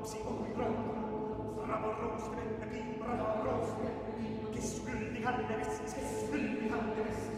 lapsi on rauha. Raporroos, venäkin raporroos. Kessu kylti hänne vessis, kessu kylti hänne vessis.